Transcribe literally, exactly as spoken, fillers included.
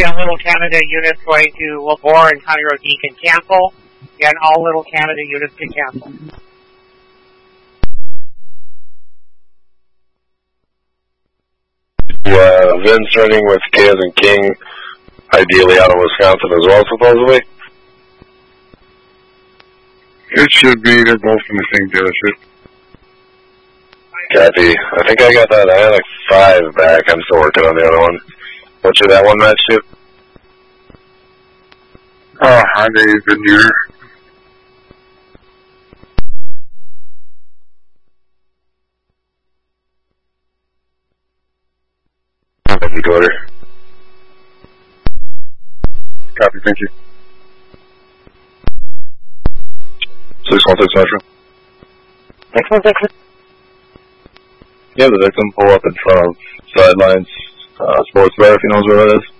And Little Canada units going to Labor and County Road D can cancel, and all Little Canada units can cancel. Yeah, Vince running with K as in King, ideally out of Wisconsin as well, supposedly. It should be. They're both in the same dealership. Copy. I think I got that Ioniq five back. I'm still working on the other one. What should that one match to? Oh, Hyundai is the newer. Copy, order. Copy, thank you. six one six Metro. six one six. Yeah, the victim pull up in front of Sidelines uh, Sports Bar if he knows where that is.